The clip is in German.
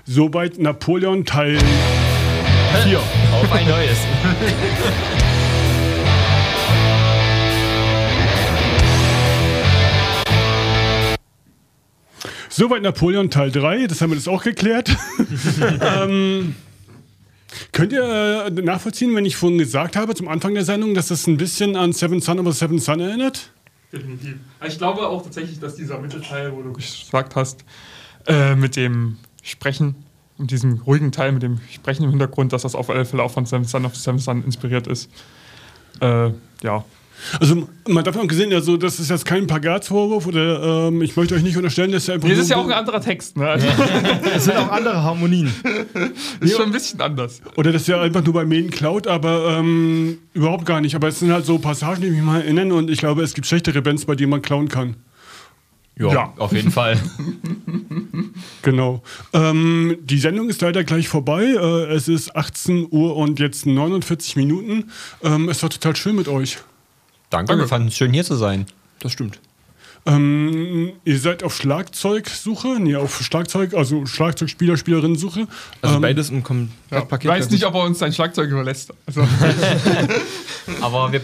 Soweit Napoleon Teil 4. Auf ein neues. Soweit Napoleon Teil 3, das haben wir das auch geklärt. Könnt ihr nachvollziehen, wenn ich vorhin gesagt habe, zum Anfang der Sendung, dass das ein bisschen an Seven Son of a Seven Son erinnert? Definitiv. Ich glaube auch tatsächlich, dass dieser Mittelteil, wo du gesagt hast, mit dem Sprechen, mit diesem ruhigen Teil, mit dem Sprechen im Hintergrund, dass das auf alle Fälle auch von Seven Son of a Seven Son inspiriert ist. Ja. Also man darf auch gesehen, also das ist jetzt kein Pagatsvorwurf oder ich möchte euch nicht unterstellen, dass er einfach. Das ist ja auch ein anderer Text, ne? Also Es sind auch andere Harmonien. ist schon ein bisschen anders. Oder dass er einfach nur bei Main klaut, aber überhaupt gar nicht. Aber es sind halt so Passagen, die mich mal erinnern und ich glaube, es gibt schlechtere Bands, bei denen man klauen kann. Ja, auf jeden Fall. Genau. Die Sendung ist leider gleich vorbei. Es ist 18 Uhr und jetzt 49 Minuten. Es war total schön mit euch. Danke, wir fanden es schön hier zu sein. Das stimmt. Ihr seid auf Schlagzeugsuche? Nee, auf Schlagzeug, also Schlagzeugspieler, Spielerinnen-Suche. Also beides im Ja, Komplettpaket. ich weiß nicht, ob er uns sein Schlagzeug überlässt. Also Aber wir